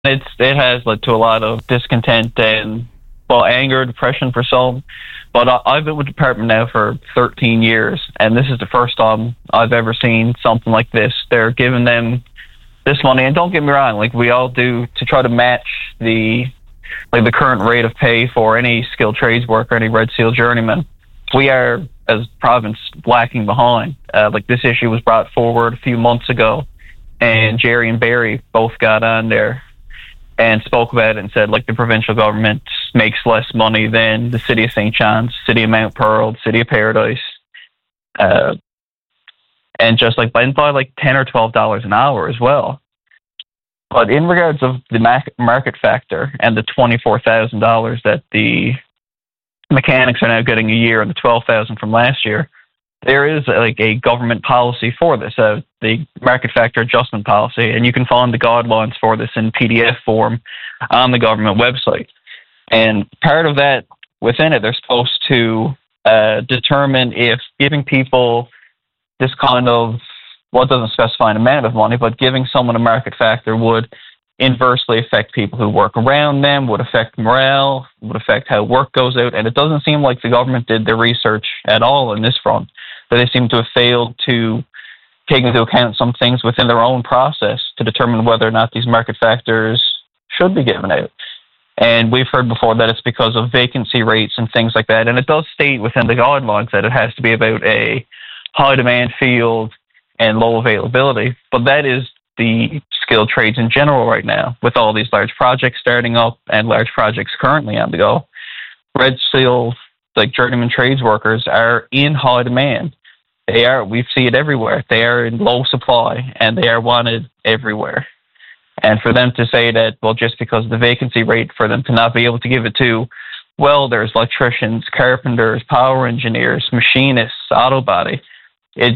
it has led to a lot of discontent and, well, anger, depression for some. But I've been with the department now for 13 years, and this is the first time I've ever seen something like this. They're giving them this money, and don't get me wrong, like we all do, to try to match the current rate of pay for any skilled trades worker, any Red Seal journeyman. We are, as a province, lacking behind. Like this issue was brought forward a few months ago, and Jerry and Barry both got on there and spoke about it and said, like, the provincial government makes less money than the city of St. John's, city of Mount Pearl, city of Paradise, and just like by like $10 or $12 an hour as well. But in regards of the market factor and the $24,000 that the mechanics are now getting a year and the $12,000 from last year, there is like a government policy for this, the market factor adjustment policy, and you can find the guidelines for this in PDF form on the government website. And part of that, within it, they're supposed to determine if giving people this kind of, well, it doesn't specify an amount of money, but giving someone a market factor would inversely affect people who work around them, would affect morale, would affect how work goes out. And it doesn't seem like the government did their research at all in this front. That they seem to have failed to take into account some things within their own process to determine whether or not these market factors should be given out. And we've heard before that it's because of vacancy rates and things like that. And it does state within the guidelines that it has to be about a high demand field and low availability. But that is the skilled trades in general right now, with all these large projects starting up and large projects currently on the go. Red Seal, like journeyman trades workers, are in high demand. They are, we see it everywhere. They are in low supply and they are wanted everywhere. And for them to say that, well, just because of the vacancy rate, for them to not be able to give it to welders, electricians, carpenters, power engineers, machinists, auto body, it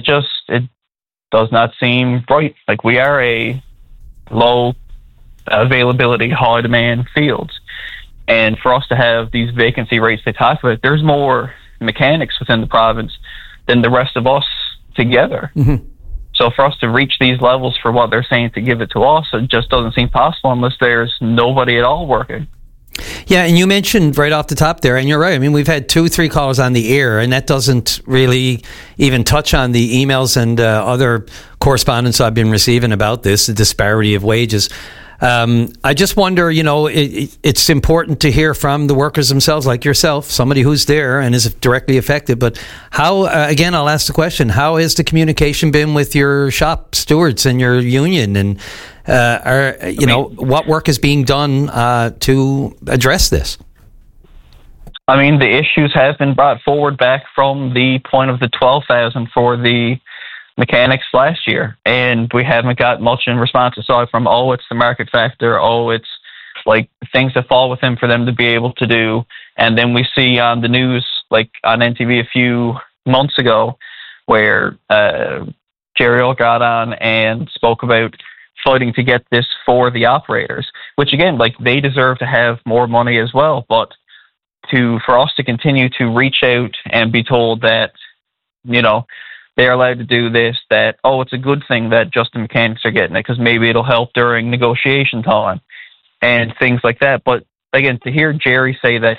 does not seem right. Like, we are a low availability, high demand fields. And for us to have these vacancy rates they talk about, there's more mechanics within the province than the rest of us together. Mm-hmm. So for us to reach these levels for what they're saying to give it to us, it just doesn't seem possible unless there's nobody at all working. Yeah, and you mentioned right off the top there, and you're right. I mean, we've had 2-3 callers on the air, and that doesn't really even touch on the emails and other correspondence I've been receiving about this, the disparity of wages. I just wonder, it's important to hear from the workers themselves, like yourself, somebody who's there and is directly affected. But how, again, I'll ask the question, how has the communication been with your shop stewards and your union? And, what work is being done to address this? I mean, the issues have been brought forward back from the point of the 12,000 for the mechanics last year, and we haven't got much in response aside from, it's the market factor, it's like things that fall within for them to be able to do. And then we see on the news, like on NTV a few months ago, where Jerry Ohl got on and spoke about fighting to get this for the operators, which again, like, they deserve to have more money as well. But for us to continue to reach out and be told that, they're allowed to do this, that, it's a good thing that just the mechanics are getting it because maybe it'll help during negotiation time and things like that. But again, to hear Jerry say that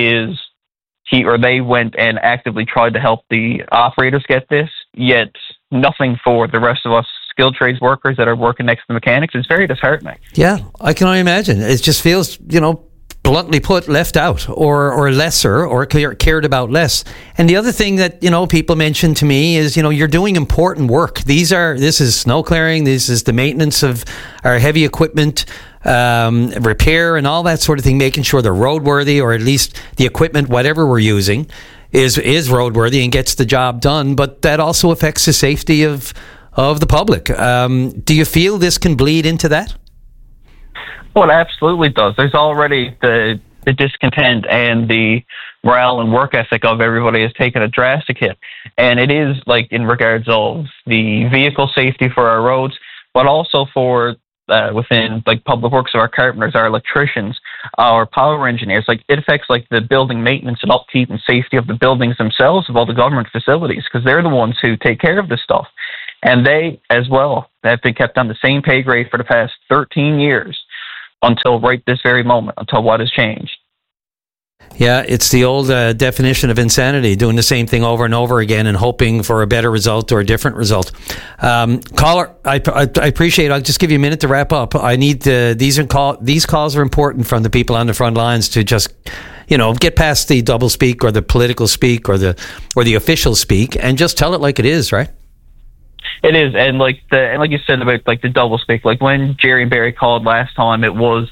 they went and actively tried to help the operators get this, yet nothing for the rest of us skilled trades workers that are working next to the mechanics, is very disheartening. Yeah, I can only imagine. It just feels, bluntly put, left out or lesser or cared about less. And the other thing that, people mention to me is, you're doing important work. This is snow clearing. This is the maintenance of our heavy equipment, repair and all that sort of thing, making sure they're roadworthy, or at least the equipment, whatever we're using, is roadworthy and gets the job done. But that also affects the safety of the public. Do you feel this can bleed into that? Well, it absolutely does. There's already the discontent and the morale and work ethic of everybody has taken a drastic hit. And it is, like, in regards of the vehicle safety for our roads, but also for within, like, public works, of our carpenters, our electricians, our power engineers. Like, it affects, like, the building maintenance and upkeep and safety of the buildings themselves, of all the government facilities, because they're the ones who take care of this stuff. And they, as well, have been kept on the same pay grade for the past 13 years. until right this very moment, until what has changed. Yeah, it's the old definition of insanity, doing the same thing over and over again and hoping for a better result or a different result. Caller, I appreciate it. I'll just give you a minute to wrap up. I need these calls are important from the people on the front lines to just, get past the double speak or the political speak or the official speak and just tell it like it is, right? It is, and like you said about like the double speak, like when Jerry and Barry called last time, it was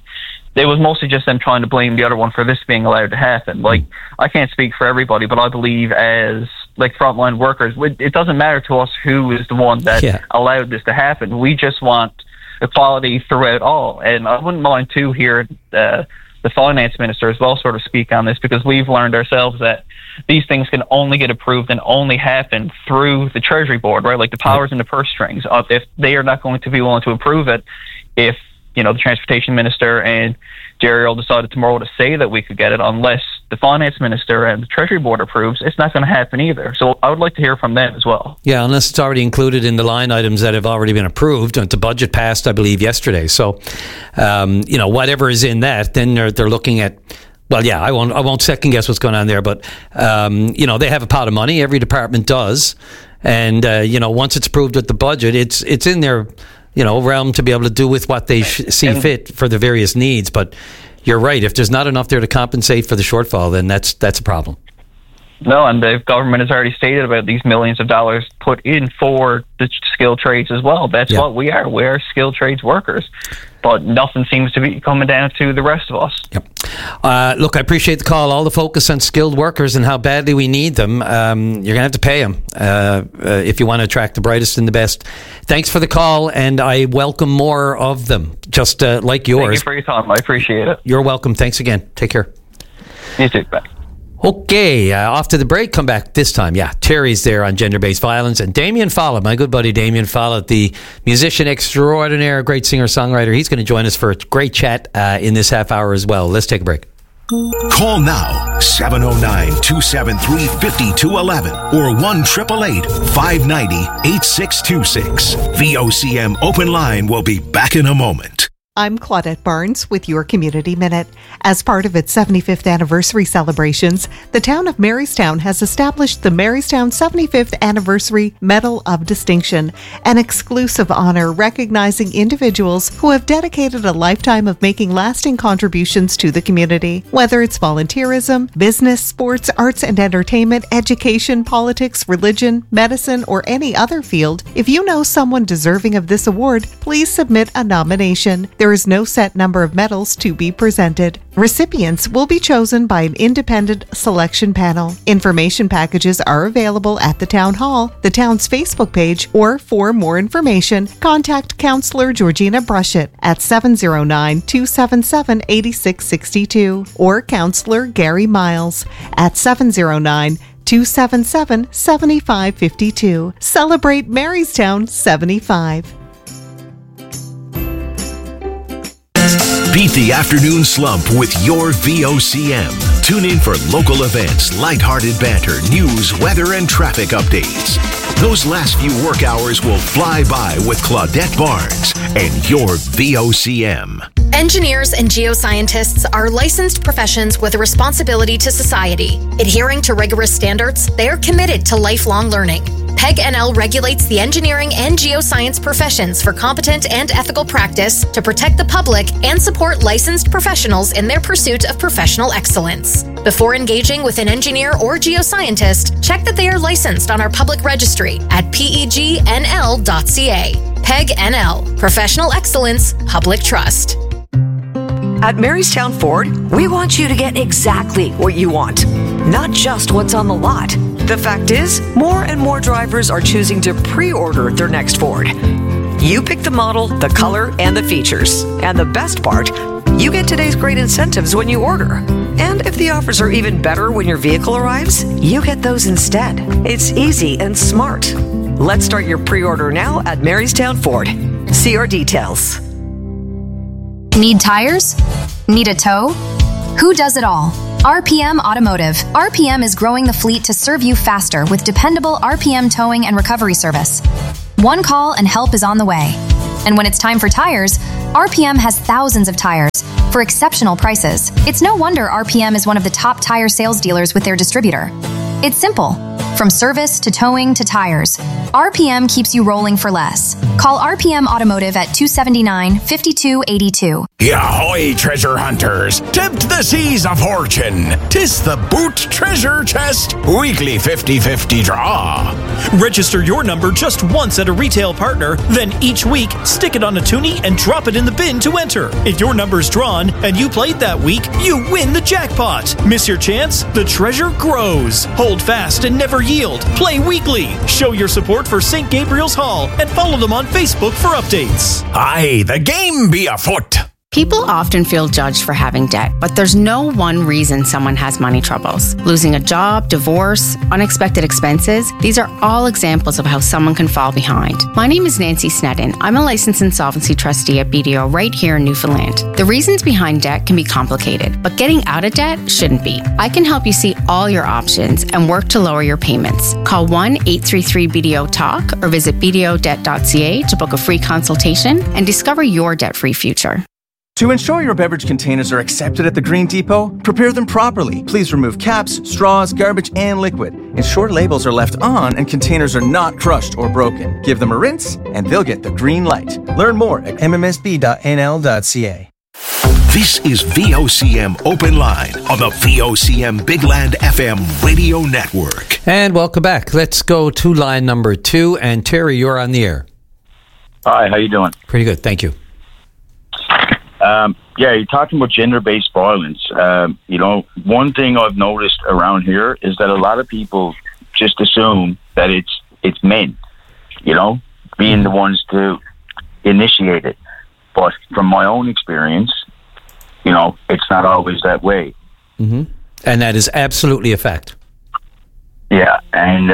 mostly just them trying to blame the other one for this being allowed to happen. Like, I can't speak for everybody, but I believe as like frontline workers, it doesn't matter to us who is the one that allowed this to happen. We just want equality throughout all. And I wouldn't mind too hearing the finance minister as well sort of speak on this, because we've learned ourselves that these things can only get approved and only happen through the Treasury Board, right? Like the powers and the purse strings. If they are not going to be willing to approve it, if the transportation minister and Jerry all decided tomorrow to say that we could get it, unless the finance minister and the Treasury Board approves, it's not going to happen either. So I would like to hear from them as well. Yeah, unless it's already included in the line items that have already been approved. The budget passed, I believe, yesterday. So, whatever is in that, then they're looking at. Well, yeah, I won't second guess what's going on there, but they have a pot of money. Every department does, and once it's approved with the budget, it's in their realm to be able to do with what they see fit for the various needs. But you're right. If there's not enough there to compensate for the shortfall, then that's a problem. No, and the government has already stated about these millions of dollars put in for the skilled trades as well. That's what we are. We're skilled trades workers. But nothing seems to be coming down to the rest of us. Yep. Look, I appreciate the call. All the focus on skilled workers and how badly we need them. You're going to have to pay them if you want to attract the brightest and the best. Thanks for the call, and I welcome more of them, just like yours. Thank you for your time. I appreciate it. You're welcome. Thanks again. Take care. You too. Bye. Okay, off to the break. Come back this time. Yeah, Terry's there on gender-based violence. And Damien Follett, my good buddy Damien Follett, the musician extraordinaire, great singer-songwriter. He's going to join us for a great chat in this half hour as well. Let's take a break. Call now, 709-273-5211 or 1-888-590-8626. VOCM Open Line will be back in a moment. I'm Claudette Barnes with your Community Minute. As part of its 75th anniversary celebrations, the town of Marystown has established the Marystown 75th Anniversary Medal of Distinction, an exclusive honor recognizing individuals who have dedicated a lifetime of making lasting contributions to the community. Whether it's volunteerism, business, sports, arts and entertainment, education, politics, religion, medicine, or any other field, if you know someone deserving of this award, please submit a nomination. There is no set number of medals to be presented. Recipients will be chosen by an independent selection panel. Information packages are available at the Town Hall, the town's Facebook page, or for more information, contact Councillor Georgina Brushett at 709-277-8662 or Councillor Gary Miles at 709-277-7552. Celebrate Marystown 75. Beat the afternoon slump with your VOCM. Tune in for local events, lighthearted banter, news, weather, and traffic updates. Those last few work hours will fly by with Claudette Barnes and your VOCM. Engineers and geoscientists are licensed professions with a responsibility to society. Adhering to rigorous standards, they are committed to lifelong learning. PEG NL regulates the engineering and geoscience professions for competent and ethical practice to protect the public and support licensed professionals in their pursuit of professional excellence. Before engaging with an engineer or geoscientist, check that they are licensed on our public registry at pegnl.ca. PEG NL, Professional Excellence, Public Trust. At Marystown Ford, we want you to get exactly what you want, not just what's on the lot. The fact is, more and more drivers are choosing to pre-order their next Ford. You pick the model, the color, and the features. And the best part, you get today's great incentives when you order. And if the offers are even better when your vehicle arrives, you get those instead. It's easy and smart. Let's start your pre-order now at Marystown Ford. See our details. Need tires? Need a tow? Who does it all? RPM Automotive. RPM is growing the fleet to serve you faster with dependable RPM towing and recovery service. One call and help is on the way. And when it's time for tires, RPM has thousands of tires for exceptional prices. It's no wonder RPM is one of the top tire sales dealers with their distributor. It's simple. From service to towing to tires, RPM keeps you rolling for less. Call RPM Automotive at 279-5282. Yahoy, treasure hunters! Tempt the seas of fortune! 'Tis the Boot Treasure Chest weekly 50-50 draw. Register your number just once at a retail partner, then each week stick it on a toonie and drop it in the bin to enter. If your number's drawn and you played that week, you win the jackpot. Miss your chance? The treasure grows. Hold fast and never yield. Play weekly. Show your support for St. Gabriel's Hall and follow them on Facebook for updates. Aye, the game be afoot. People often feel judged for having debt, but there's no one reason someone has money troubles. Losing a job, divorce, unexpected expenses, these are all examples of how someone can fall behind. My name is Nancy Snedden. I'm a licensed insolvency trustee at BDO right here in Newfoundland. The reasons behind debt can be complicated, but getting out of debt shouldn't be. I can help you see all your options and work to lower your payments. Call 1-833-BDO-TALK or visit bdodebt.ca to book a free consultation and discover your debt-free future. To ensure your beverage containers are accepted at the Green Depot, prepare them properly. Please remove caps, straws, garbage, and liquid. Ensure labels are left on and containers are not crushed or broken. Give them a rinse, and they'll get the green light. Learn more at mmsb.nl.ca. This is VOCM Open Line on the VOCM Big Land FM radio network. And welcome back. Let's go to line number 2. And Terry, you're on the air. Hi, how you doing? Pretty good, thank you. Yeah, you're talking about gender-based violence. One thing I've noticed around here is that a lot of people just assume that it's men, being the ones to initiate it. But from my own experience, it's not always that way. Mm-hmm. And that is absolutely a fact. Yeah, and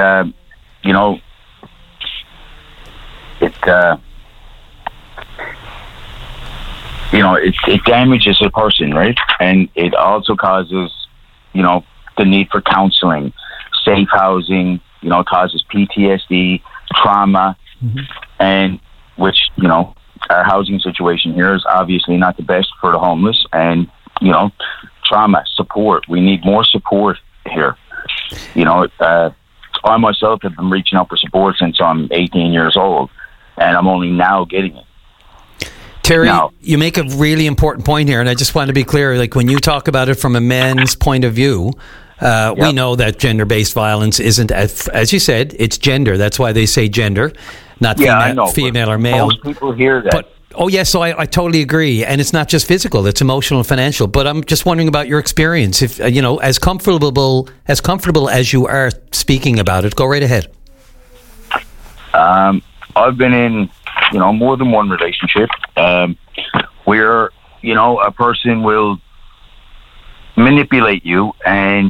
it damages a person, right? And it also causes, the need for counseling, safe housing, causes PTSD, trauma, and which, our housing situation here is obviously not the best for the homeless, and, trauma, support. We need more support here. I myself have been reaching out for support since I'm 18 years old, and I'm only now getting it. Terry, you make a really important point here, and I just want to be clear, like when you talk about it from a man's point of view, we know that gender-based violence isn't, as you said, it's gender. That's why they say gender, not female or male. Most people hear that. But, so I totally agree. And it's not just physical, it's emotional and financial. But I'm just wondering about your experience. If, as comfortable as you are speaking about it, go right ahead. I've been in more than one relationship where, a person will manipulate you, and,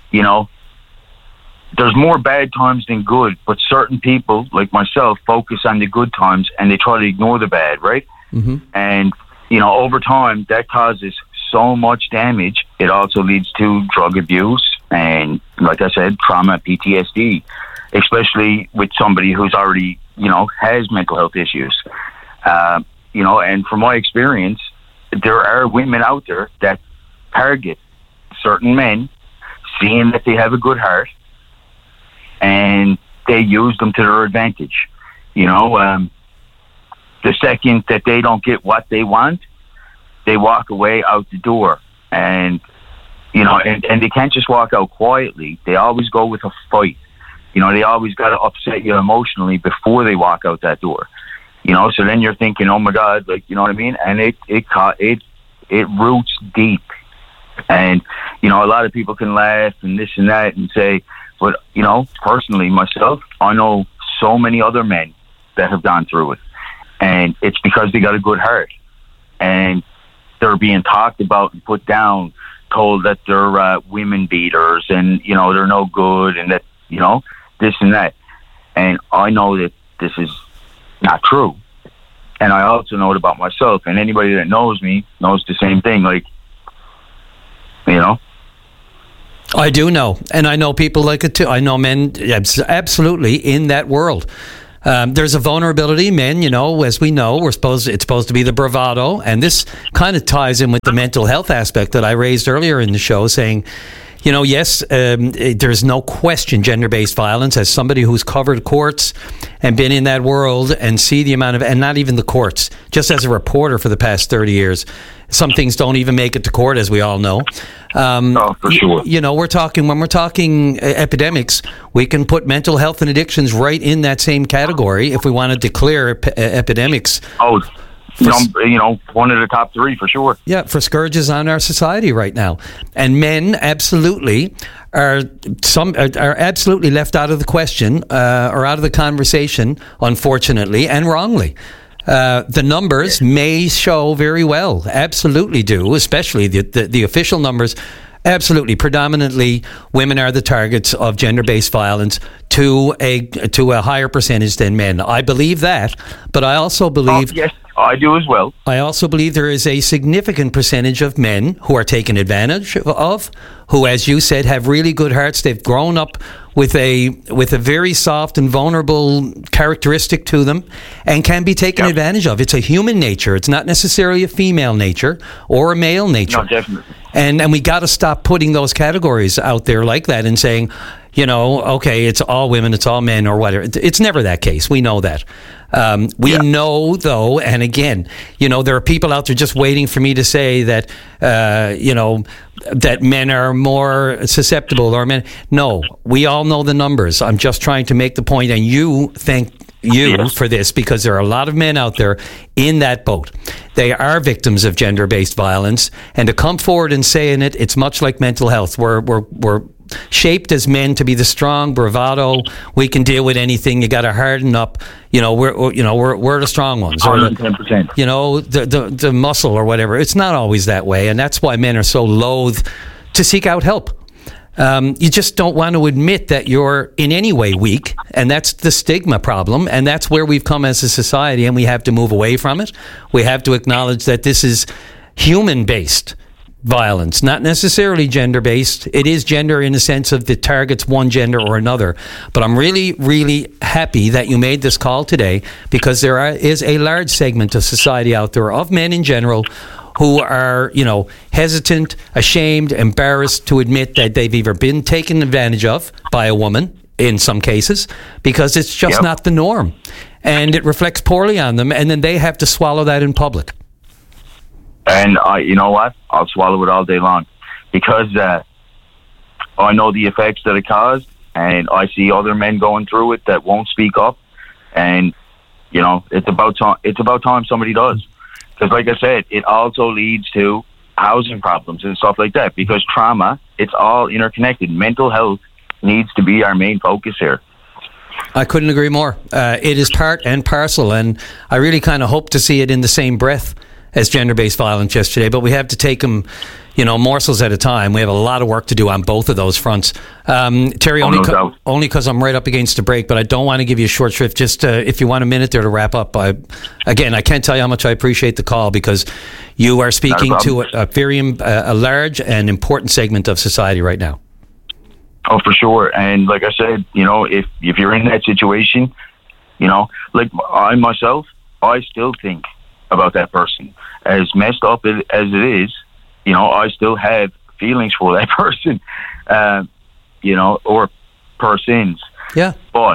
there's more bad times than good, but certain people, like myself, focus on the good times and they try to ignore the bad, right? Mm-hmm. And, over time, that causes so much damage. It also leads to drug abuse and, like I said, trauma, PTSD, especially with somebody who's already has mental health issues. And from my experience, there are women out there that target certain men, seeing that they have a good heart, and they use them to their advantage. The second that they don't get what they want, they walk away out the door. And, and they can't just walk out quietly. They always go with a fight. They always got to upset you emotionally before they walk out that door. So then you're thinking, oh my God, like, you know what I mean? And it roots deep. And, a lot of people can laugh and this and that and say, but, personally, myself, I know so many other men that have gone through it. And it's because they got a good heart. And they're being talked about and put down, told that they're women beaters and, they're no good and that, this and that. And I know that this is not true. And I also know it about myself. And anybody that knows me knows the same thing. Like, I do know. And I know people like it too. I know men absolutely in that world. There's a vulnerability, men, as we know, it's supposed to be the bravado. And this kind of ties in with the mental health aspect that I raised earlier in the show, saying, yes, there's no question gender-based violence. As somebody who's covered courts and been in that world and see the amount of, and not even the courts, just as a reporter for the past 30 years, some things don't even make it to court, as we all know. No, for sure. When we're talking epidemics, we can put mental health and addictions right in that same category if we want to declare epidemics. Oh, one of the top three for sure. Yeah, for scourges on our society right now. And men absolutely are absolutely left out of the question or out of the conversation, unfortunately, and wrongly. The numbers may show very well, absolutely do, especially the official numbers. Absolutely, predominantly women are the targets of gender-based violence to a higher percentage than men. I believe that, but I also believe... yes, I do as well. I also believe there is a significant percentage of men who are taken advantage of, who, as you said, have really good hearts. They've grown up with a very soft and vulnerable characteristic to them and can be taken advantage of. It's a human nature. It's not necessarily a female nature or a male nature. No, definitely. And we got to stop putting those categories out there like that and saying, okay, it's all women, it's all men, or whatever. It's never that case. We know that. We know, though, and again, there are people out there just waiting for me to say that, that men are more susceptible or men. No, we all know the numbers. I'm just trying to make the point, and thank you for this, because there are a lot of men out there in that boat. They are victims of gender-based violence, and to come forward and saying it's much like mental health. We're shaped as men to be the strong bravado. We can deal with anything. You got to harden up. We're the strong ones. 110%. The muscle or whatever. It's not always that way, and that's why men are so loath to seek out help. You just don't want to admit that you're in any way weak, and that's the stigma problem, and that's where we've come as a society, and we have to move away from it. We have to acknowledge that this is human-based violence, not necessarily gender-based. It is gender in the sense of it targets one gender or another. But I'm really, really happy that you made this call today, because there is a large segment of society out there, of men in general, who are, hesitant, ashamed, embarrassed to admit that they've either been taken advantage of by a woman, in some cases, because it's just not the norm. And it reflects poorly on them, and then they have to swallow that in public. And you know what? I'll swallow it all day long, because I know the effects that it caused, and I see other men going through it that won't speak up. And it's about time. It's about time somebody does, because, like I said, it also leads to housing problems and stuff like that. Because trauma, it's all interconnected. Mental health needs to be our main focus here. I couldn't agree more. It is part and parcel, and I really kind of hope to see it in the same breath as gender-based violence yesterday, but we have to take them, morsels at a time. We have a lot of work to do on both of those fronts. Terry, only because I'm right up against a break, but I don't want to give you a short shrift. Just if you want a minute there to wrap up. I can't tell you how much I appreciate the call, because you are speaking to a very large and important segment of society right now. Oh, for sure. And like I said, if you're in that situation, like I myself, I still think about that person. As messed up as it is, I still have feelings for that person, or persons. Yeah. But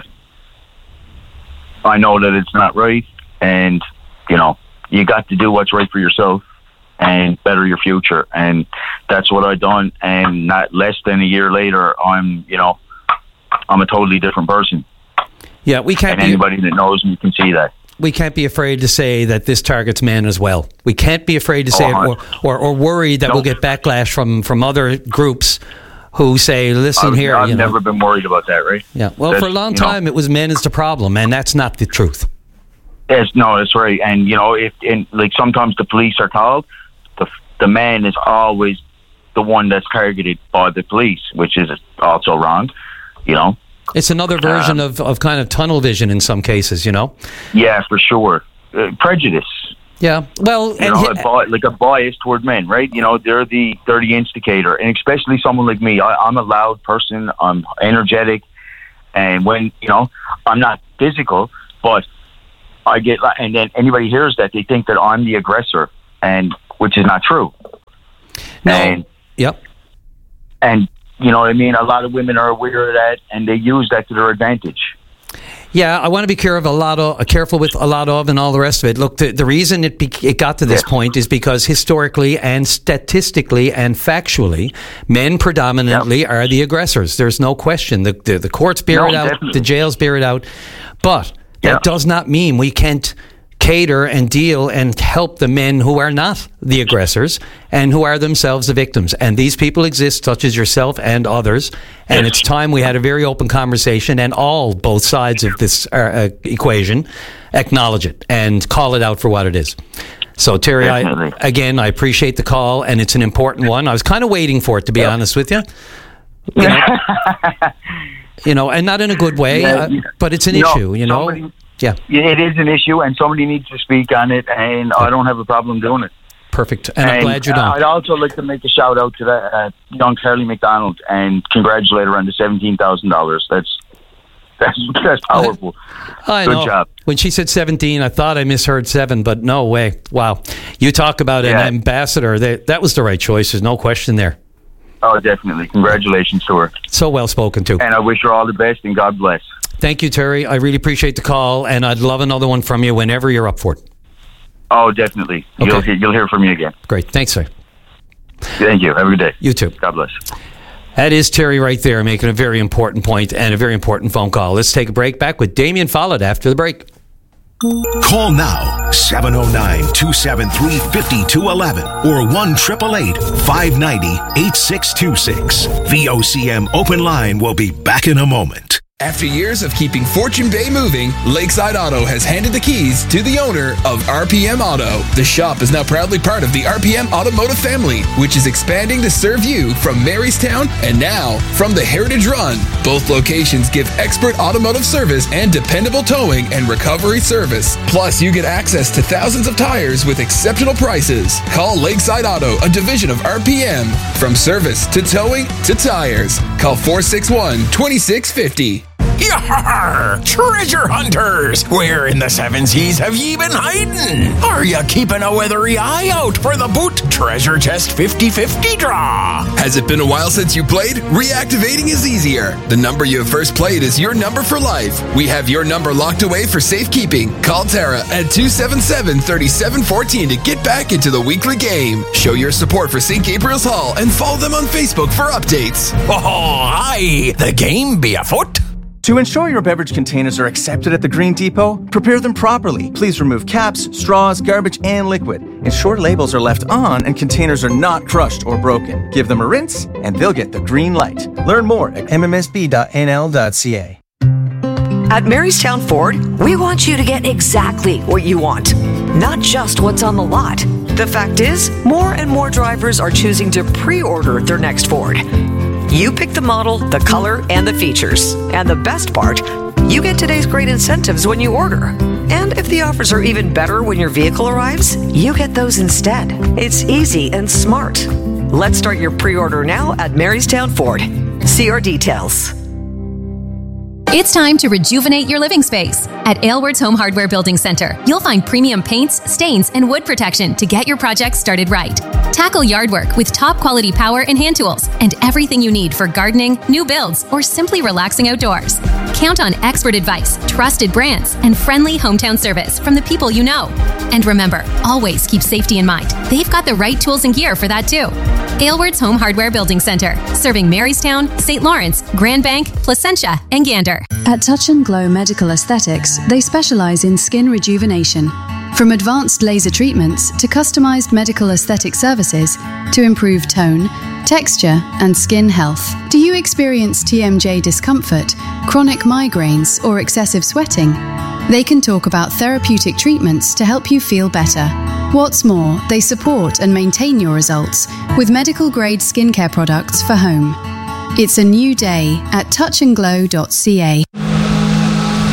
I know that it's not right, and, you got to do what's right for yourself and better your future. And that's what I've done. And not less than a year later, I'm a totally different person. Yeah, we can't. And anybody that knows me can see that. We can't be afraid to say that this targets men as well. We can't be afraid to say it, or worried that we'll get backlash from other groups who say, listen here. I've never been worried about that, right? Yeah. Well, for a long time, it was men is the problem, and that's not the truth. Yes, no, that's right. And, like sometimes the police are called, the man is always the one that's targeted by the police, which is also wrong, It's another version of kind of tunnel vision in some cases, Yeah, for sure. Prejudice. Yeah, well, like a bias toward men, right? They're the instigator, and especially someone like me. I'm a loud person. I'm energetic, and when I'm not physical, But I get, and then anybody hears that, they think that I'm the aggressor, and which is not true. No. And, yep. And you know what I mean? A lot of women are aware of that, and they use that to their advantage. Yeah, I want to be careful with a lot of and all the rest of it. Look, the reason it got to this point is because historically and statistically and factually, men predominantly are the aggressors. There's no question. The courts bear it out, definitely. The jails bear it out. But that does not mean we can't cater and deal and help the men who are not the aggressors and who are themselves the victims. And these people exist, such as yourself and others. And it's time we had a very open conversation, and both sides of this equation acknowledge it and call it out for what it is. So, Terry, I appreciate the call, and it's an important one. I was kind of waiting for it, to be honest with you. You know, and not in a good way, but it's an issue, you know. Yeah, it is an issue, and somebody needs to speak on it, and I don't have a problem doing it. Perfect, and I'm glad you don't. I'd also like to make a shout out to that young Carly McDonald and congratulate her on the $17,000. That's powerful. I Good know. job. When she said 17, I thought I misheard 7, but no way. Wow, you talk about an ambassador. That was the right choice. There's no question there. Oh, definitely. Congratulations to her. So well spoken to. And I wish her all the best, and God bless. Thank you, Terry. I really appreciate the call, and I'd love another one from you whenever you're up for it. Oh, definitely. Okay. You'll hear from me again. Great. Thanks, sir. Thank you. Have a good day. You too. God bless. That is Terry right there, making a very important point and a very important phone call. Let's take a break. Back with Damien Follett after the break. Call now, 709-273-5211 or 1-888-590-8626. VOCM Open Line will be back in a moment. After years of keeping Fortune Bay moving, Lakeside Auto has handed the keys to the owner of RPM Auto. The shop is now proudly part of the RPM Automotive family, which is expanding to serve you from Marystown and now from the Heritage Run. Both locations give expert automotive service and dependable towing and recovery service. Plus, you get access to thousands of tires with exceptional prices. Call Lakeside Auto, a division of RPM. From service to towing to tires. Call 461-2650. Yar! Treasure hunters! Where in the seven seas have ye been hiding? Are you keeping a weathery eye out for the Boot Treasure Chest 50/50 draw? Has it been a while since you played? Reactivating is easier. The number you have first played is your number for life. We have your number locked away for safekeeping. Call Tara at 277-3714 to get back into the weekly game. Show your support for St. Gabriel's Hall and follow them on Facebook for updates. Oh, aye! The game be afoot. To ensure your beverage containers are accepted at the Green Depot, prepare them properly. Please remove caps, straws, garbage, and liquid. Ensure labels are left on and containers are not crushed or broken. Give them a rinse, and they'll get the green light. Learn more at mmsb.nl.ca. At Marystown Ford, we want you to get exactly what you want, not just what's on the lot. The fact is, more and more drivers are choosing to pre-order their next Ford. You pick the model, the color, and the features. And the best part, you get today's great incentives when you order. And if the offers are even better when your vehicle arrives, you get those instead. It's easy and smart. Let's start your pre-order now at Marystown Ford. See our details. It's time to rejuvenate your living space. At Aylward's Home Hardware Building Center, you'll find premium paints, stains, and wood protection to get your project started right. Tackle yard work with top quality power and hand tools and everything you need for gardening, new builds, or simply relaxing outdoors. Count on expert advice, trusted brands, and friendly hometown service from the people you know. And remember, always keep safety in mind. They've got the right tools and gear for that too. Aylward's Home Hardware Building Center, serving Marystown, St. Lawrence, Grand Bank, Placentia, and Gander. At Touch and Glow Medical Aesthetics, they specialize in skin rejuvenation. From advanced laser treatments to customized medical aesthetic services to improve tone, texture, and skin health. Do you experience TMJ discomfort, chronic migraines, or excessive sweating? They can talk about therapeutic treatments to help you feel better. What's more, they support and maintain your results with medical-grade skincare products for home. It's a new day at touchandglow.ca. The phrase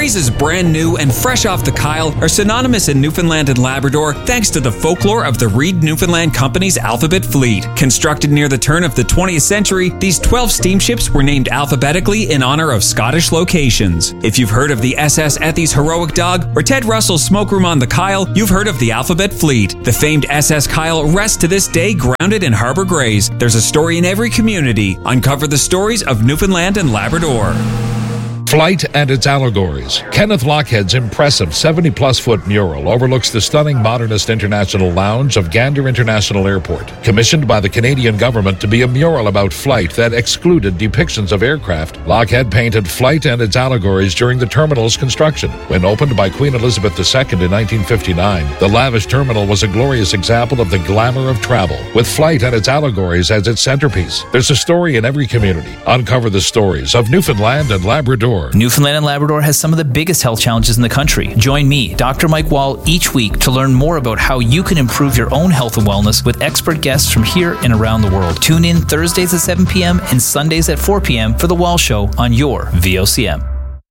Phrases brand new and fresh off the Kyle are synonymous in Newfoundland and Labrador thanks to the folklore of the Reed Newfoundland Company's Alphabet Fleet. Constructed near the turn of the 20th century, these 12 steamships were named alphabetically in honor of Scottish locations. If you've heard of the SS Ethy's Heroic Dog or Ted Russell's Smoke Room on the Kyle, you've heard of the Alphabet Fleet. The famed SS Kyle rests to this day grounded in Harbour Grays. There's a story in every community. Uncover the stories of Newfoundland and Labrador. Flight and its allegories. Kenneth Lockhead's impressive 70-plus foot mural overlooks the stunning modernist international lounge of Gander International Airport, commissioned by the Canadian government to be a mural about flight that excluded depictions of aircraft. Lockhead painted flight and its allegories during the terminal's construction. When opened by Queen Elizabeth II in 1959, the lavish terminal was a glorious example of the glamour of travel, with flight and its allegories as its centerpiece. There's a story in every community. Uncover the stories of Newfoundland and Labrador. Newfoundland and Labrador has some of the biggest health challenges in the country. Join me, Dr. Mike Wall, each week to learn more about how you can improve your own health and wellness with expert guests from here and around the world. Tune in Thursdays at 7 p.m. and Sundays at 4 p.m. for The Wall Show on your VOCM.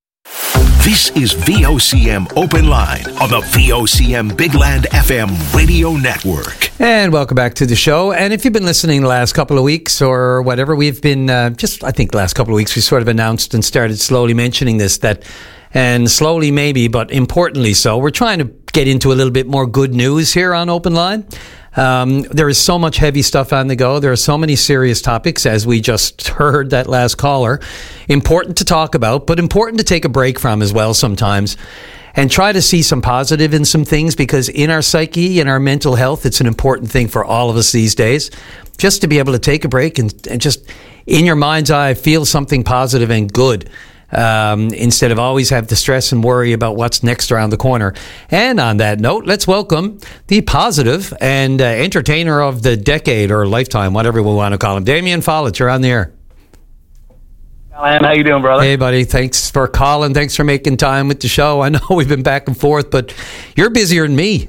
This is VOCM Open Line on the VOCM Big Land FM radio network. And welcome back to the show. And if you've been listening the last couple of weeks or whatever, we've been I think the last couple of weeks, we sort of announced and started slowly mentioning this, and slowly maybe, but importantly so, we're trying to get into a little bit more good news here on Open Line. There is so much heavy stuff on the go. There are so many serious topics, as we just heard that last caller. Important to talk about, but important to take a break from as well sometimes. And try to see some positive in some things, because in our psyche, in our mental health, it's an important thing for all of us these days. Just to be able to take a break and just, in your mind's eye, feel something positive and good. Instead of always have to stress and worry about what's next around the corner. And on that note, let's welcome the positive and entertainer of the decade or lifetime, whatever we want to call him, Damien Follett. You're on the air. Alan, how you doing, brother? Hey, buddy. Thanks for calling. Thanks for making time with the show. I know we've been back and forth, but you're busier than me.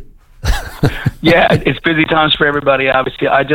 Yeah, it's busy times for everybody. Obviously, I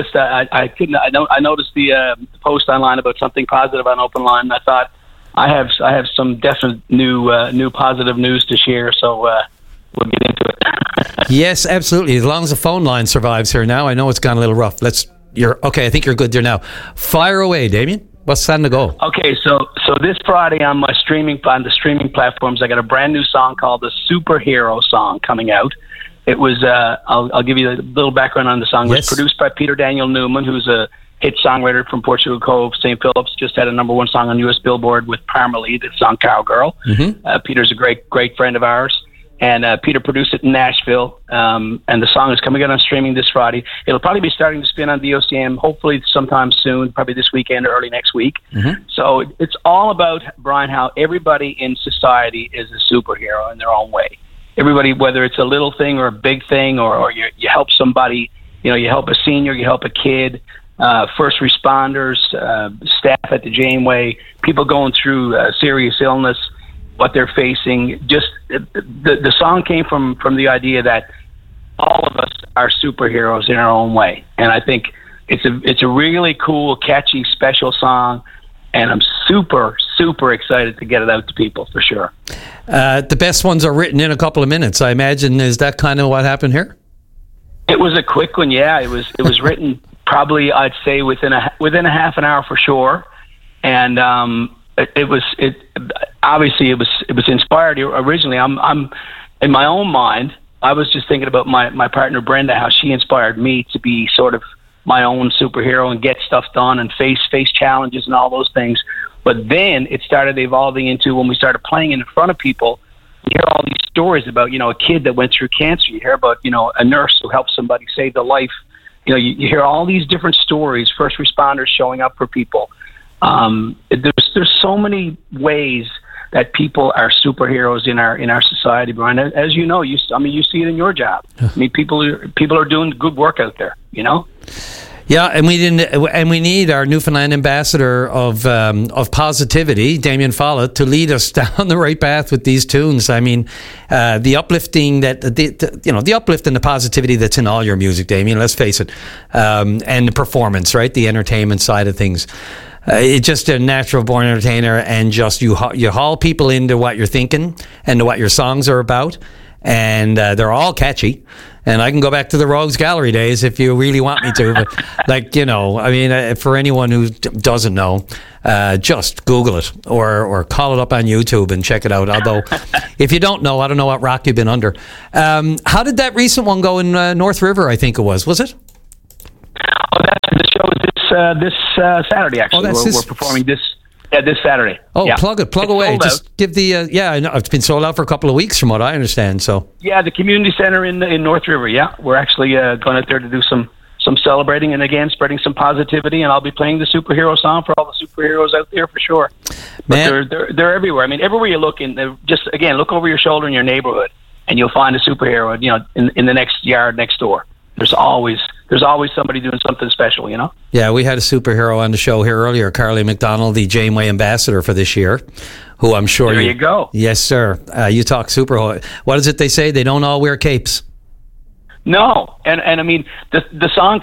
noticed the post online about something positive on Open Line, and I thought I have some definite new positive news to share. So we'll get into it. Yes, absolutely. As long as the phone line survives here now. I know it's gone a little rough. Okay. I think you're good there now. Fire away, Damien. What's on the go? Okay, so this Friday on the streaming platforms, I got a brand new song called the Superhero Song coming out. It was I'll give you a little background on the song. Yes. It was produced by Peter Daniel Newman, who's a hit songwriter from Portugal Cove, St. Phillips. Just had a #1 song on US Billboard with Parmalee, the song Cowgirl. Mm-hmm. Peter's a great friend of ours. And Peter produced it in Nashville, and the song is coming out on streaming this Friday. It'll probably be starting to spin on VOCM, hopefully sometime soon, probably this weekend or early next week. Mm-hmm. So it's all about, Brian, how everybody in society is a superhero in their own way. Everybody, whether it's a little thing or a big thing, or you help somebody, you help a senior, you help a kid, first responders, staff at the Janeway, people going through serious illness, what they're facing. Just the song came from the idea that all of us are superheroes in our own way, and I think it's a really cool, catchy, special song, and I'm super excited to get it out to people for sure. The best ones are written in a couple of minutes, I imagine. Is that kind of what happened here? It was a quick one, yeah. It was written probably, I'd say, within a half an hour for sure, and it was inspired originally. I'm in my own mind, I was just thinking about my partner Brenda, how she inspired me to be sort of my own superhero and get stuff done and face challenges and all those things. But then it started evolving into, when we started playing in front of people, you hear all these stories about, a kid that went through cancer. You hear about, a nurse who helped somebody save their life. You hear all these different stories, first responders showing up for people. There's so many ways that people are superheroes in our society, Brian. As you know, you see it in your job. People are doing good work out there. Yeah, and we need our Newfoundland ambassador of positivity, Damien Follett, to lead us down the right path with these tunes. I mean, the uplifting the uplift and the positivity that's in all your music, Damien. Let's face it, and the performance, right? The entertainment side of things. it's just a natural born entertainer, and just you haul people into what you're thinking and to what your songs are about, and they're all catchy. And I can go back to the Rogues Gallery days if you really want me to. But, like, you know, I mean, for anyone who doesn't know, just Google it or call it up on YouTube and check it out. Although, if you don't know, I don't know what rock you've been under. How did that recent one go in North River, I think it was it? Oh, the show is this Saturday, actually. Oh, we're performing this Saturday. Oh, yeah. plug away. Just give the, I know it's been sold out for a couple of weeks from what I understand, so. Yeah, the community center in North River, yeah. We're actually going out there to do some celebrating and, again, spreading some positivity, and I'll be playing the superhero song for all the superheroes out there for sure. Man. But they're everywhere. I mean, everywhere you look, just, again, look over your shoulder in your neighborhood, and you'll find a superhero, you know, in the next yard next door. There's always somebody doing something special, you know? Yeah, we had a superhero on the show here earlier, Carly McDonald, the Janeway ambassador for this year, who I'm sure There you go. Yes, sir. You talk superhero. What is it they say? They don't all wear capes. No, and I mean the song.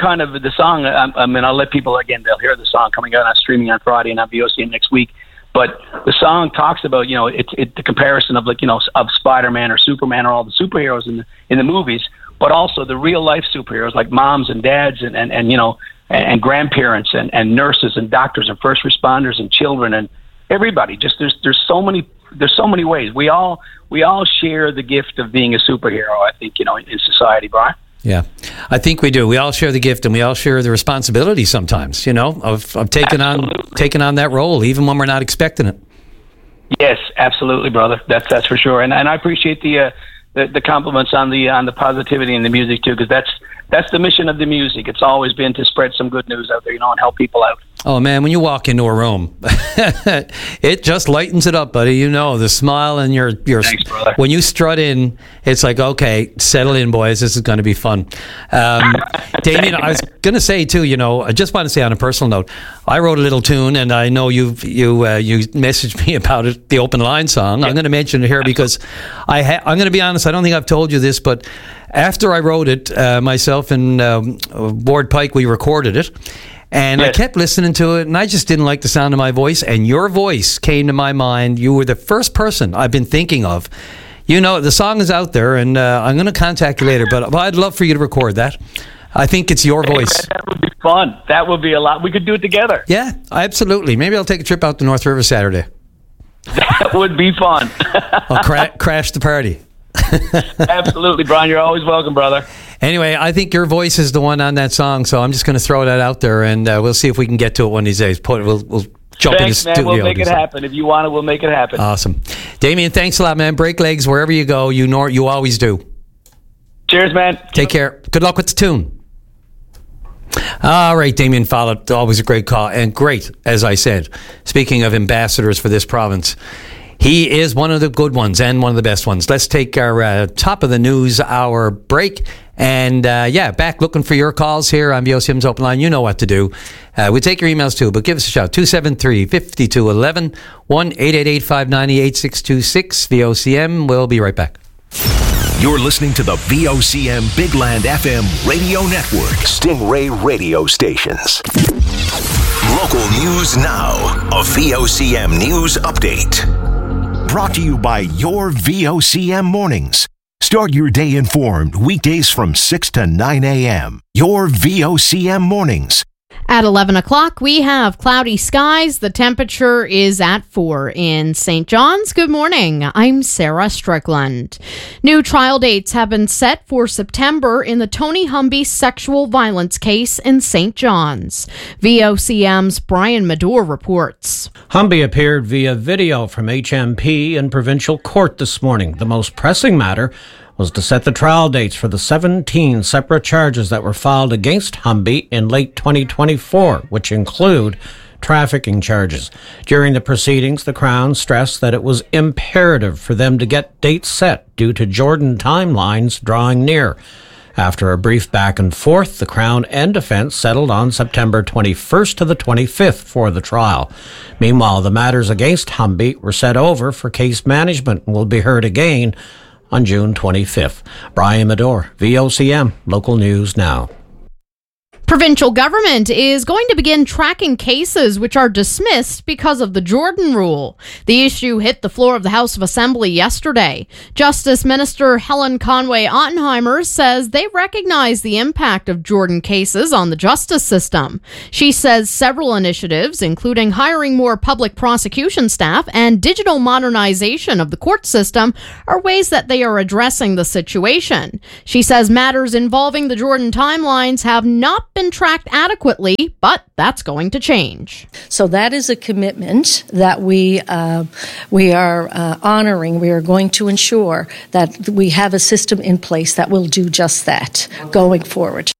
I mean, I'll let people, again, they'll hear the song coming out on streaming on Friday and on VOCM next week. But the song talks about, you know, it's the comparison of, like, you know, of Spider-Man or Superman or all the superheroes in the movies, but also the real life superheroes like moms and dads and you know, and grandparents and nurses and doctors and first responders and children and everybody. Just there's so many ways we all share the gift of being a superhero, I think, you know, in society, Brian. Yeah, I think we do. We all share the gift, and we all share the responsibility sometimes, you know, of taking on that role, even when we're not expecting it. Yes, absolutely, brother. That's for sure. And I appreciate the compliments on the positivity in the music too, because that's the mission of the music. It's always been to spread some good news out there, you know, and help people out. Oh man, when you walk into a room, it just lightens it up, buddy. You know, the smile and your Thanks, brother. When you strut in, it's like, okay, settle in, boys. This is going to be fun. Damien, I was going to say too, you know, I just want to say on a personal note, I wrote a little tune, and I know you messaged me about it, the Open Line song. I'm going to mention it here because I'm going to be honest. I don't think I've told you this, but after I wrote it, myself and Ward Pike, we recorded it. And I kept listening to it, and I just didn't like the sound of my voice. And your voice came to my mind. You were the first person I've been thinking of. You know, the song is out there, and I'm going to contact you later. But I'd love for you to record that. I think it's your voice. That would be fun. That would be a lot. We could do it together. Yeah, absolutely. Maybe I'll take a trip out to North River Saturday. That would be fun. I'll crash the party. Absolutely, Brian. You're always welcome, brother. Anyway, I think your voice is the one on that song, so I'm just going to throw that out there, and we'll see if we can get to it one of these days. We'll jump in the studio. We'll make it happen. If you want it, we'll make it happen. Awesome. Damien, thanks a lot, man. Break legs wherever you go. You always do. Cheers, man. Take care. Good luck with the tune. All right, Damien Follett, always a great call, and great, as I said. Speaking of ambassadors for this province, he is one of the good ones and one of the best ones. Let's take our top of the news hour break. And back looking for your calls here on VOCM's Open Line. You know what to do. We take your emails too, but give us a shout. 273-5211, 1-888-590-8626. VOCM. We'll be right back. You're listening to the VOCM Big Land FM radio network. Stingray radio stations. Local news now. A VOCM news update. Brought to you by your VOCM mornings. Start your day informed weekdays from 6 to 9 a.m. Your VOCM mornings. At 11 o'clock, we have cloudy skies. The temperature is at 4 in St. John's. Good morning. I'm Sarah Strickland. New trial dates have been set for September in the Tony Humby sexual violence case in St. John's. VOCM's Brian Medore reports. Humby appeared via video from HMP in provincial court this morning. The most pressing matter was to set the trial dates for the 17 separate charges that were filed against Humby in late 2024, which include trafficking charges. During the proceedings, the Crown stressed that it was imperative for them to get dates set due to Jordan timelines drawing near. After a brief back and forth, the Crown and defence settled on September 21st to the 25th for the trial. Meanwhile, the matters against Humby were set over for case management and will be heard again on June 25th. Brian Medore, VOCM, Local News Now. Provincial government is going to begin tracking cases which are dismissed because of the Jordan Rule. The issue hit the floor of the House of Assembly yesterday. Justice Minister Helen Conway-Ottenheimer says they recognize the impact of Jordan cases on the justice system. She says several initiatives, including hiring more public prosecution staff and digital modernization of the court system, are ways that they are addressing the situation. She says matters involving the Jordan timelines have not been tracked adequately, but that's going to change. So that is a commitment that we are honoring. We are going to ensure that we have a system in place that will do just that going forward.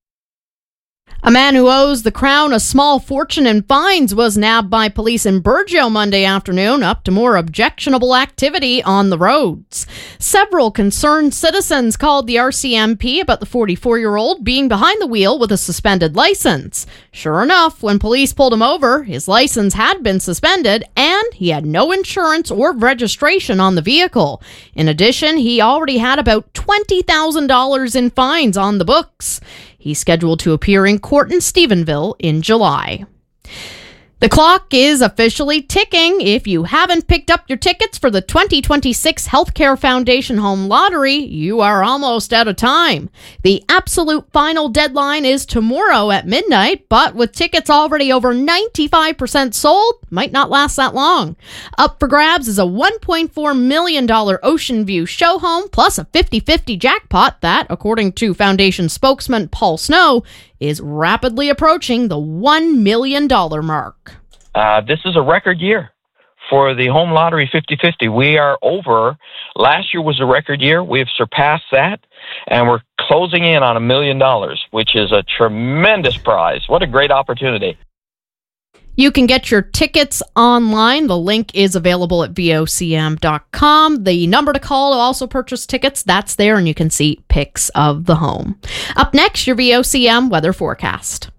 A man who owes the Crown a small fortune in fines was nabbed by police in Burgeo Monday afternoon, up to more objectionable activity on the roads. Several concerned citizens called the RCMP about the 44-year-old being behind the wheel with a suspended license. Sure enough, when police pulled him over, his license had been suspended and he had no insurance or registration on the vehicle. In addition, he already had about $20,000 in fines on the books. He's scheduled to appear in court in Stephenville in July. The clock is officially ticking. If you haven't picked up your tickets for the 2026 Healthcare Foundation Home Lottery, you are almost out of time. The absolute final deadline is tomorrow at midnight, but with tickets already over 95% sold, might not last that long. Up for grabs is a $1.4 million Ocean View show home, plus a 50-50 jackpot that, according to Foundation spokesman Paul Snow, is rapidly approaching the $1 million mark. This is a record year for the home lottery 50-50. We are over. Last year was a record year. We have surpassed that, and we're closing in on $1 million, which is a tremendous prize. What a great opportunity. You can get your tickets online. The link is available at vocm.com. The number to call to also purchase tickets, that's there, and you can see pics of the home. Up next, your VOCM weather forecast.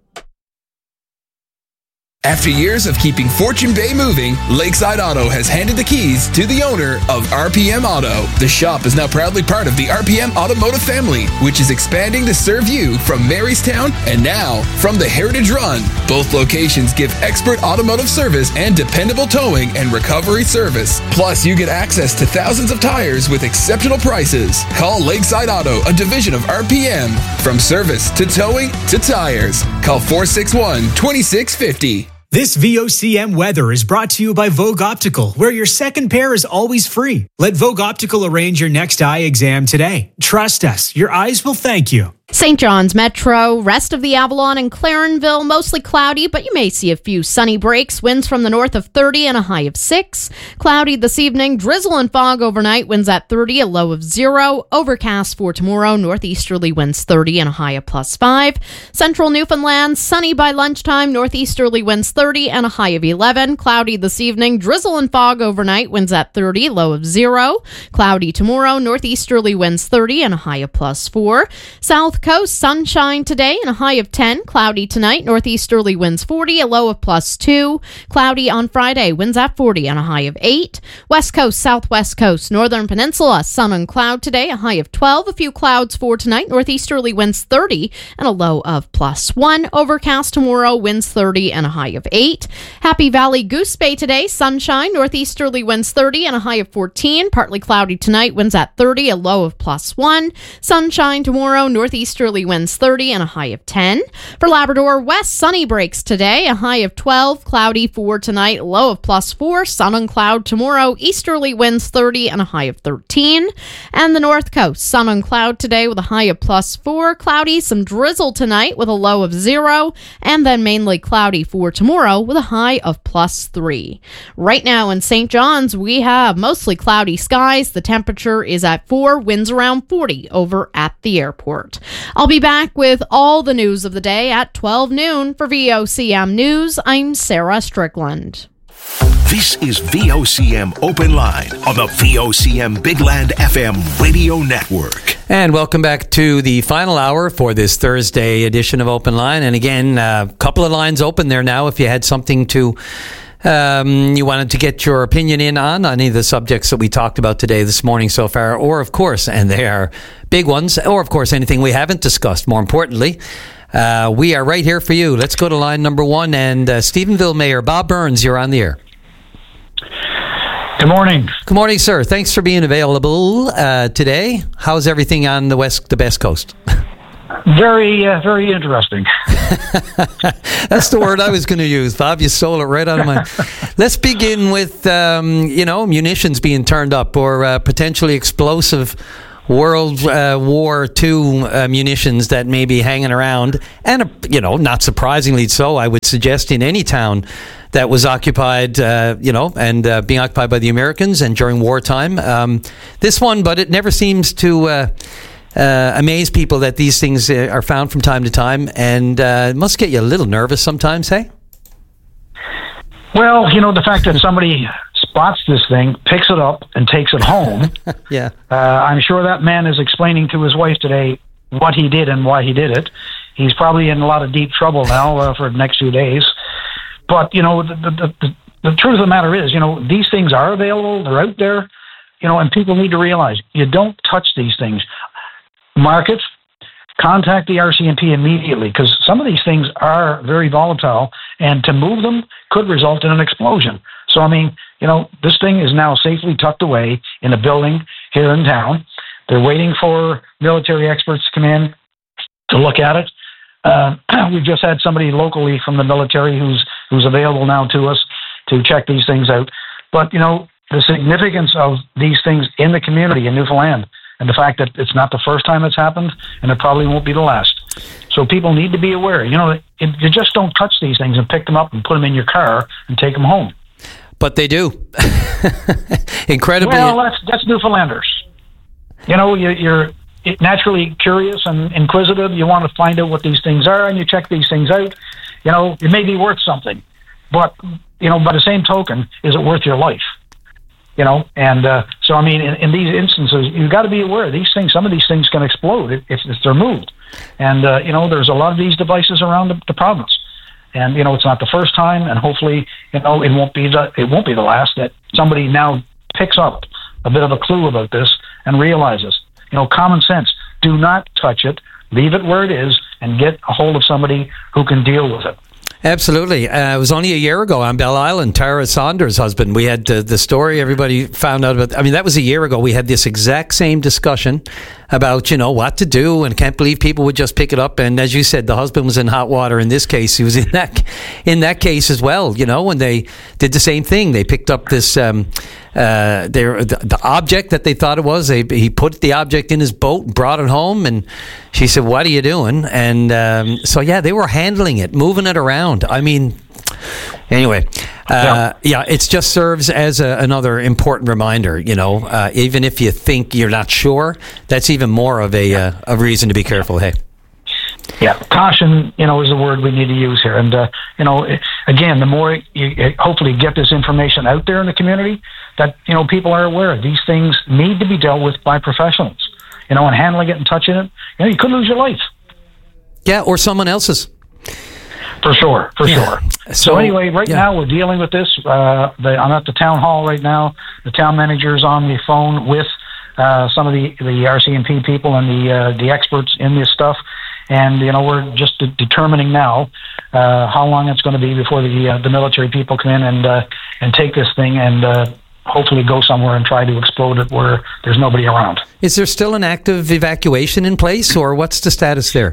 After years of keeping Fortune Bay moving, Lakeside Auto has handed the keys to the owner of RPM Auto. The shop is now proudly part of the RPM Automotive family, which is expanding to serve you from Marystown and now from the Heritage Run. Both locations give expert automotive service and dependable towing and recovery service. Plus, you get access to thousands of tires with exceptional prices. Call Lakeside Auto, a division of RPM. From service to towing to tires. Call 461-2650. This VOCM weather is brought to you by Vogue Optical, where your second pair is always free. Let Vogue Optical arrange your next eye exam today. Trust us, your eyes will thank you. St. John's Metro, rest of the Avalon and Clarenville, mostly cloudy, but you may see a few sunny breaks. Winds from the north of 30 and a high of 6. Cloudy this evening, drizzle and fog overnight, winds at 30, a low of 0. Overcast for tomorrow, northeasterly winds 30 and a high of +5. Central Newfoundland, sunny by lunchtime, northeasterly winds 30 and a high of 11. Cloudy this evening, drizzle and fog overnight, winds at 30, low of 0. Cloudy tomorrow, northeasterly winds 30 and a high of +4. South Coast, sunshine today and a high of 10. Cloudy tonight, northeasterly winds 40, a low of +2. Cloudy on Friday, winds at 40 and a high of 8. West Coast, southwest coast, northern peninsula, sun and cloud today, a high of 12. A few clouds for tonight, northeasterly winds 30 and a low of +1. Overcast tomorrow, winds 30 and a high of 8. Happy Valley, Goose Bay today, sunshine, northeasterly winds 30 and a high of 14. Partly cloudy tonight, winds at 30, a low of +1. Sunshine tomorrow, northeasterly winds 30 and a high of 10. For Labrador West, sunny breaks today, a high of 12. Cloudy for tonight, low of +4. Sun and cloud tomorrow, easterly winds 30 and a high of 13. And the North Coast, sun and cloud today with a high of +4. Cloudy, some drizzle tonight with a low of 0. And then mainly cloudy for tomorrow with a high of +3. Right now in St. John's, we have mostly cloudy skies. The temperature is at 4, winds around 40 over at the airport. I'll be back with all the news of the day at 12 noon. For VOCM News, I'm Sarah Strickland. This is VOCM Open Line on the VOCM Big Land FM radio network. And welcome back to the final hour for this Thursday edition of Open Line. And again, a couple of lines open there now if you had something to... you wanted to get your opinion in on any of the subjects that we talked about today, this morning so far, or of course, and they are big ones, or of course anything we haven't discussed, more importantly. We are right here for you. Let's go to line number 1. And Stephenville Mayor Bob Burns, you're on the air. Good morning. Good morning, sir. Thanks for being available today. How's everything on the Best Coast? Very, very interesting. That's the word I was going to use, Bob. You stole it right out of my... Let's begin with, munitions being turned up or potentially explosive World War II munitions that may be hanging around. And, not surprisingly so, I would suggest in any town that was occupied, and being occupied by the Americans and during wartime. This one, but it never seems to... amaze people that these things are found from time to time, and it must get you a little nervous sometimes, hey? Well, the fact that somebody spots this thing, picks it up, and takes it home. Yeah. I'm sure that man is explaining to his wife today what he did and why he did it. He's probably in a lot of deep trouble now for the next few days. But, the truth of the matter is, these things are available. They're out there, and people need to realize you don't touch these things. Mark it, contact the RCMP immediately, because some of these things are very volatile, and to move them could result in an explosion. So, this thing is now safely tucked away in a building here in town. They're waiting for military experts to come in to look at it. We've just had somebody locally from the military who's available now to us to check these things out. But, the significance of these things in the community in Newfoundland, and the fact that it's not the first time it's happened, and it probably won't be the last. So people need to be aware. You just don't touch these things and pick them up and put them in your car and take them home. But they do. Incredibly. Well, that's Newfoundlanders. You're naturally curious and inquisitive. You want to find out what these things are, and you check these things out. It may be worth something. But, by the same token, is it worth your life? So in these instances, you've got to be aware these things. Some of these things can explode if they're moved, and there's a lot of these devices around the province, and it's not the first time, and hopefully it won't be the last that somebody now picks up a bit of a clue about this and realizes, common sense. Do not touch it. Leave it where it is, and get a hold of somebody who can deal with it. Absolutely. It was only a year ago on Bell Island, Tara Saunders' husband. We had the story everybody found out about. That was a year ago. We had this exact same discussion about, what to do, and can't believe people would just pick it up. And as you said, the husband was in hot water. In this case, he was in that case as well, when they did the same thing. They picked up this, the object that they thought it was. He put the object in his boat and brought it home, and she said, "What are you doing?" And they were handling it, moving it around. Anyway, it just serves as another important reminder. Even if you think you're not sure, that's even more of a reason to be careful. Hey. Yeah, caution, is the word we need to use here. And, again, the more you hopefully get this information out there in the community, that, people are aware these things need to be dealt with by professionals, and handling it and touching it, you could lose your life. Yeah, or someone else's. For sure. So anyway, now we're dealing with this. I'm at the town hall right now. The town manager's on the phone with some of the RCMP people and the experts in this stuff. And, we're just determining now how long it's going to be before the military people come in and take this thing and hopefully go somewhere and try to explode it where there's nobody around. Is there still an active evacuation in place, or what's the status there?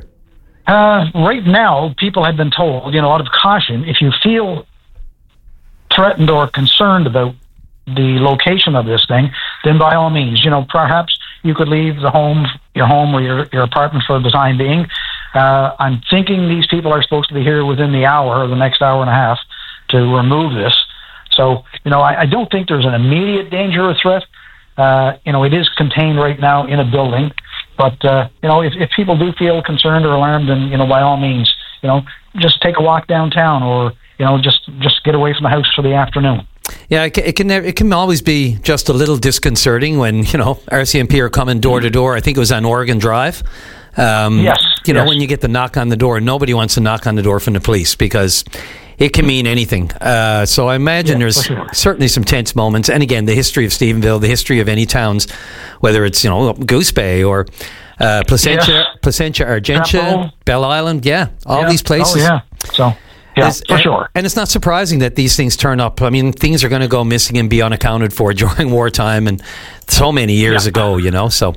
Right now, people have been told, out of caution, if you feel threatened or concerned about the location of this thing, then by all means, perhaps you could leave your home or your apartment for the time being. I'm thinking these people are supposed to be here within the hour or the next hour and a half to remove this. So, I don't think there's an immediate danger or threat. It is contained right now in a building. But, if people do feel concerned or alarmed, then, by all means, just take a walk downtown or, just get away from the house for the afternoon. Yeah, it can always be just a little disconcerting when, RCMP are coming door to door. I think it was on Oregon Drive. Yes. When you get the knock on the door, nobody wants to knock on the door from the police because it can mean anything. So I imagine there's certainly some tense moments. And again, the history of Stephenville, the history of any towns, whether it's, Goose Bay or Placentia, Argentia, Bell Island, all these places. Oh, yeah. So, for sure. And it's not surprising that these things turn up. I mean, things are going to go missing and be unaccounted for during wartime and so many years ago, So,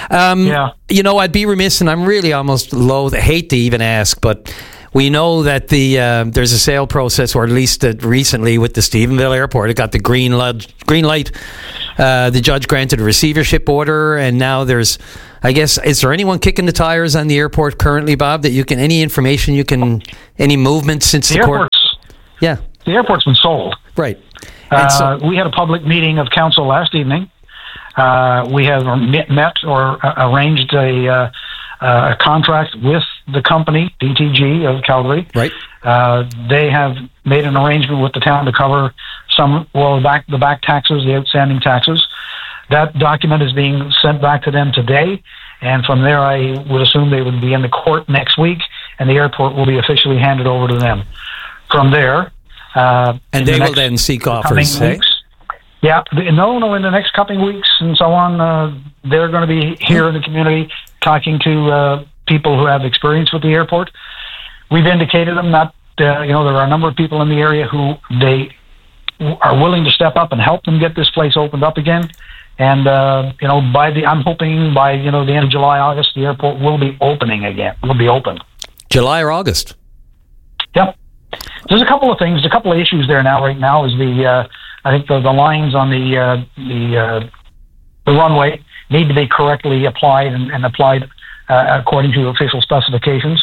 I'd be remiss, and I'm really almost hate to even ask, but we know that there's a sale process, or at least recently with the Stephenville Airport, it got the green light. The judge granted a receivership order, and now there's, I guess, is there anyone kicking the tires on the airport currently, Bob? That any information any movement since the court? Yeah, the airport's been sold. Right. We had a public meeting of council last evening. We have met or arranged a contract with the company, BTG of Calgary. Right. They have made an arrangement with the town to cover the back taxes, the outstanding taxes. That document is being sent back to them today, and from there I would assume they would be in the court next week, and the airport will be officially handed over to them. From there... and they will then seek offers, Yeah, in the next couple weeks and so on, they're going to be here in the community talking to people who have experience with the airport. We've indicated them that there are a number of people in the area who they are willing to step up and help them get this place opened up again. And I'm hoping by the end of July, August, the airport will be opening again. Will be open. July or August. Yep. There's a couple of issues there now. Right now is I think the lines on the runway need to be correctly applied and applied according to official specifications.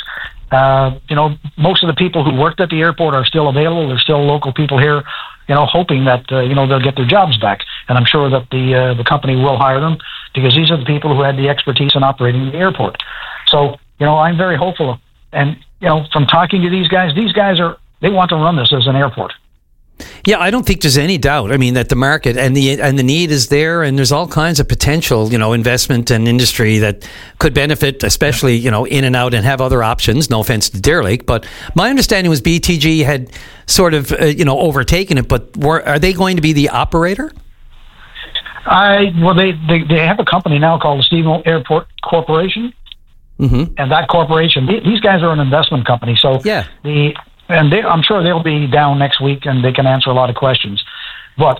Most of the people who worked at the airport are still available. There's still local people here, hoping that they'll get their jobs back. And I'm sure that the company will hire them, because these are the people who had the expertise in operating the airport. So I'm very hopeful. And from talking to these guys they want to run this as an airport. Yeah, I don't think there's any doubt. I mean, that the market and the need is there, and there's all kinds of potential, investment and industry that could benefit, especially, in and out and have other options. No offense to Deer Lake, but my understanding was BTG had sort of, overtaken it. But are they going to be the operator? They have a company now called the Stephenville Airport Corporation, and that corporation, these guys are an investment company. So I'm sure they'll be down next week, and they can answer a lot of questions. But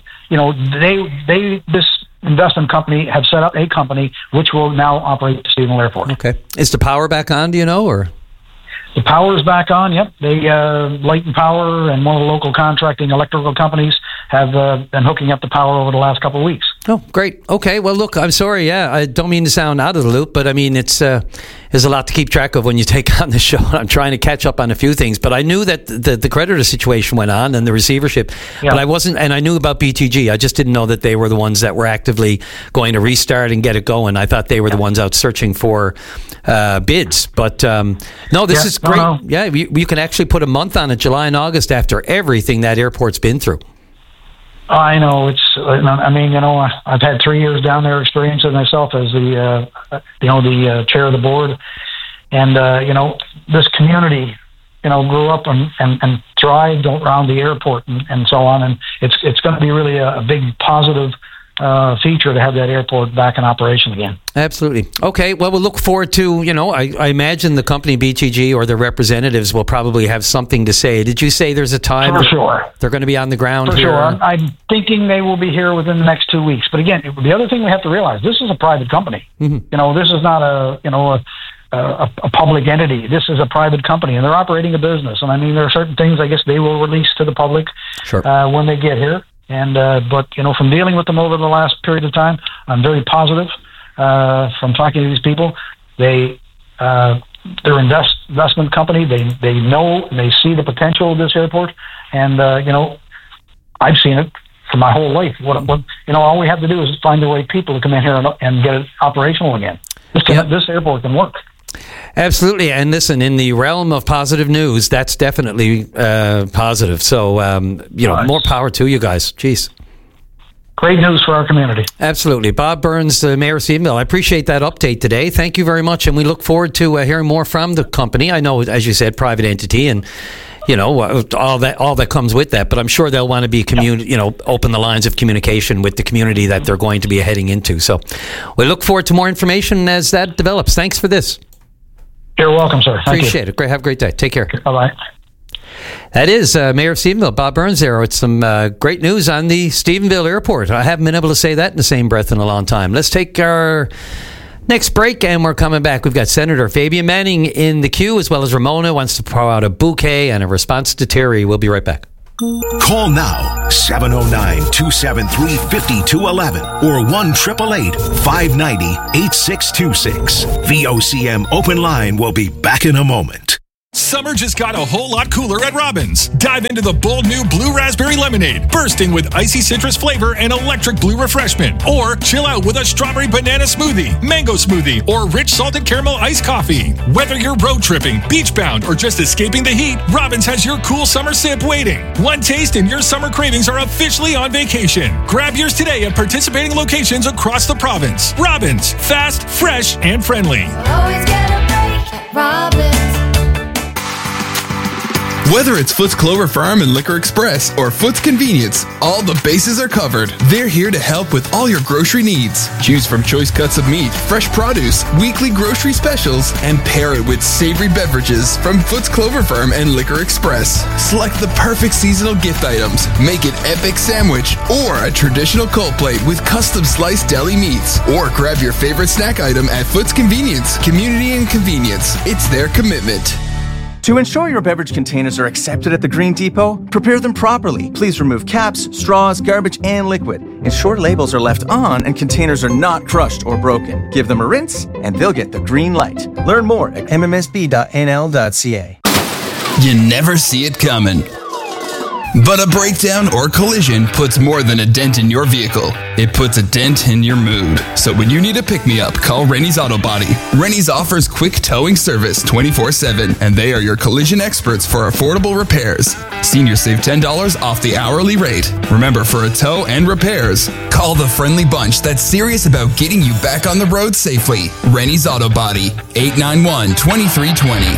this investment company have set up a company which will now operate the Stephenville Airport. Okay, is the power back on? Do you know, or? The power is back on. Yep, Light and Power and one of the local contracting electrical companies have been hooking up the power over the last couple of weeks. Oh, great. Okay. Well, look, I'm sorry. Yeah, I don't mean to sound out of the loop, but I mean, there's a lot to keep track of when you take on the show. I'm trying to catch up on a few things, but I knew that the creditor situation went on and the receivership, but I wasn't, and I knew about BTG. I just didn't know that they were the ones that were actively going to restart and get it going. I thought they were the ones out searching for bids, but no, this is great. No. Yeah, you can actually put a month on it, July and August, after everything that airport's been through. I know I've had 3 years down there experiencing myself as the chair of the board, and this community, grew up and thrived around the airport and so on, and it's going to be really a big positive feature to have that airport back in operation again. Absolutely. Okay, well, we'll look forward to, I imagine the company BTG or their representatives will probably have something to say. Did you say there's a time? For sure. They're going to be on the ground here? For sure. I'm thinking they will be here within the next 2 weeks. But again, the other thing we have to realize, this is a private company. Mm-hmm. This is not a public entity. This is a private company, and they're operating a business. And I mean, there are certain things I guess they will release to the public when they get here. And but from dealing with them over the last period of time, I'm very positive. From talking to these people, they're investment company. They know, they see the potential of this airport, and I've seen it for my whole life. What all we have to do is find the right people to come in here and get it operational again. This airport can work. Absolutely. And listen, in the realm of positive news, that's definitely positive. So, more power to you guys. Jeez. Great news for our community. Absolutely. Bob Burns, the Mayor of Stephenville, I appreciate that update today. Thank you very much. And we look forward to hearing more from the company. I know, as you said, private entity. And, all that comes with that. But I'm sure they'll want to be open the lines of communication with the community that they're going to be heading into. So we look forward to more information as that develops. Thanks for this. You're welcome, sir. Appreciate it. Great. Have a great day. Take care. Bye-bye. That is Mayor of Stephenville, Bob Burns there, with some great news on the Stephenville Airport. I haven't been able to say that in the same breath in a long time. Let's take our next break, and we're coming back. We've got Senator Fabian Manning in the queue, as well as Ramona wants to pour out a bouquet and a response to Terry. We'll be right back. Call now, 709-273-5211 or 1-888-590-8626. VOCM Open Line will be back in a moment. Summer just got a whole lot cooler at Robbins. Dive into the bold new Blue Raspberry Lemonade, bursting with icy citrus flavor and electric blue refreshment. Or chill out with a strawberry banana smoothie, mango smoothie, or rich salted caramel iced coffee. Whether you're road tripping, beach bound, or just escaping the heat, Robbins has your cool summer sip waiting. One taste and your summer cravings are officially on vacation. Grab yours today at participating locations across the province. Robbins, fast, fresh, and friendly. Always get a break at Robbins. Whether it's Foots Clover Farm and Liquor Express or Foots Convenience, all the bases are covered. They're here to help with all your grocery needs. Choose from choice cuts of meat, fresh produce, weekly grocery specials, and pair it with savory beverages from Foots Clover Farm and Liquor Express. Select the perfect seasonal gift items. Make an epic sandwich or a traditional cold plate with custom sliced deli meats. Or grab your favorite snack item at Foots Convenience, Community and Convenience. It's their commitment. To ensure your beverage containers are accepted at the Green Depot, prepare them properly. Please remove caps, straws, garbage, and liquid. Ensure labels are left on and containers are not crushed or broken. Give them a rinse and they'll get the green light. Learn more at mmsb.nl.ca. You never see it coming. But a breakdown or collision puts more than a dent in your vehicle. It puts a dent in your mood. So when you need a pick-me-up, call Rennie's Auto Body. Rennie's offers quick towing service 24/7, and they are your collision experts for affordable repairs. Seniors save $10 off the hourly rate. Remember, for a tow and repairs, call the friendly bunch that's serious about getting you back on the road safely. Rennie's Auto Body, 891-2320.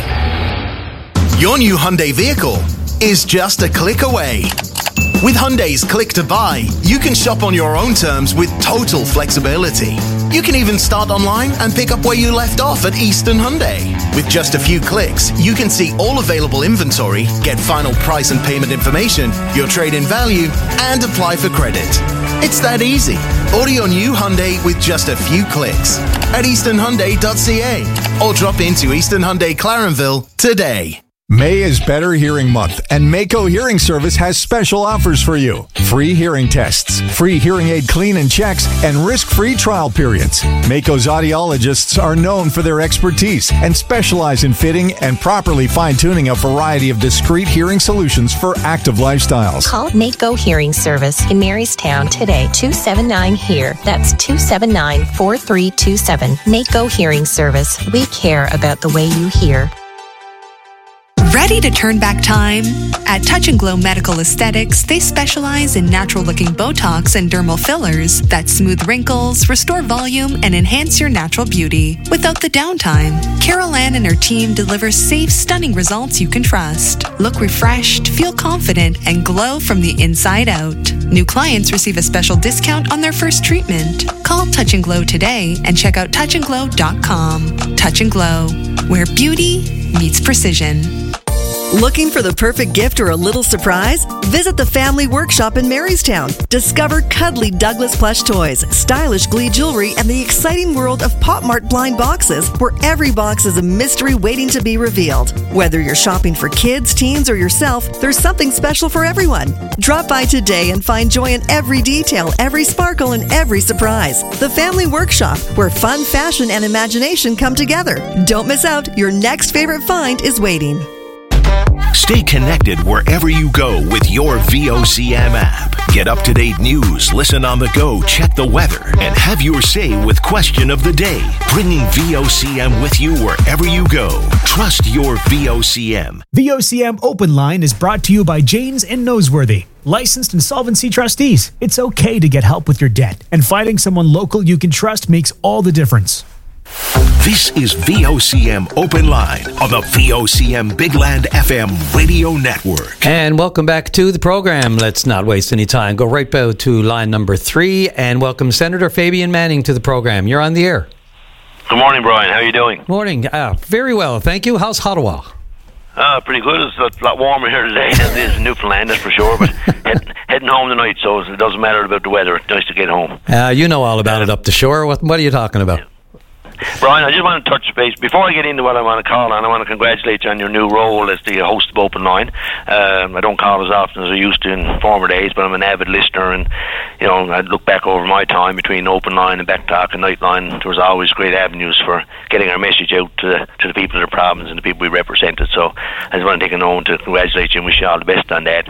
Your new Hyundai vehicle is just a click away. With Hyundai's Click to Buy, you can shop on your own terms with total flexibility. You can even start online and pick up where you left off at Eastern Hyundai. With just a few clicks, you can see all available inventory, get final price and payment information, your trade-in value, and apply for credit. It's that easy. Order your new Hyundai with just a few clicks at easternhyundai.ca or drop into Eastern Hyundai Clarenville today. May is Better Hearing Month, and Mako Hearing Service has special offers for you. Free hearing tests, free hearing aid clean and checks, and risk-free trial periods. Mako's audiologists are known for their expertise and specialize in fitting and properly fine-tuning a variety of discrete hearing solutions for active lifestyles. Call Mako Hearing Service in Marystown today, 279-HEAR. That's 279-4327. Mako Hearing Service. We care about the way you hear. Ready to turn back time? At Touch and Glow Medical Aesthetics, they specialize in natural-looking Botox and dermal fillers that smooth wrinkles, restore volume, and enhance your natural beauty without the downtime. Carol Ann and her team deliver safe, stunning results you can trust. Look refreshed, feel confident, and glow from the inside out. New clients receive a special discount on their first treatment. Call Touch and Glow today and check out touchandglow.com. Touch and Glow, where beauty meets precision. Looking for the perfect gift or a little surprise? Visit the Family Workshop in Marystown. Discover cuddly Douglas plush toys, stylish Glee jewelry, and the exciting world of Pop Mart blind boxes, where every box is a mystery waiting to be revealed. Whether you're shopping for kids, teens, or yourself, there's something special for everyone. Drop by today and find joy in every detail, every sparkle, and every surprise. The Family Workshop, where fun, fashion, and imagination come together. Don't miss out. Your next favorite find is waiting. Stay connected wherever you go with your VOCM app. Get up-to-date news, listen on the go, check the weather, and have your say with Question of the Day. Bringing VOCM with you wherever you go. Trust your VOCM. VOCM Open Line is brought to you by Janes and Noseworthy, licensed insolvency trustees. It's okay to get help with your debt, and finding someone local you can trust makes all the difference. This is VOCM Open Line on the VOCM Big Land FM radio network. And welcome back to the program. Let's not waste any time. Go right to line number 3 and welcome Senator Fabian Manning to the program. You're on the air. Good morning, Brian. How are you doing? Morning. Very well, thank you. How's Ottawa? Pretty good. It's a lot warmer here today than it is in Newfoundland, that's for sure. But heading home tonight, so it doesn't matter about the weather. It's nice to get home. You know all about it up the shore. What are you talking about? Brian, I just want to touch base. Before I get into what I want to call on, I want to congratulate you on your new role as the host of Open Line. I don't call as often as I used to in former days, but I'm an avid listener, and I look back over my time between Open Line and Back Talk and Nightline. There was always great avenues for getting our message out to the people of the province and the people we represented. So I just want to take a moment to congratulate you and wish you all the best on that.